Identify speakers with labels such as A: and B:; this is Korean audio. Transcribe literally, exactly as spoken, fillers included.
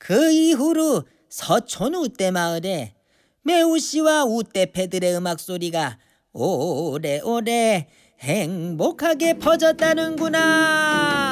A: 그 이후로 서촌 우대 마을에 매우씨와 우대패들의 음악 소리가 오래오래 행복하게 퍼졌다는구나.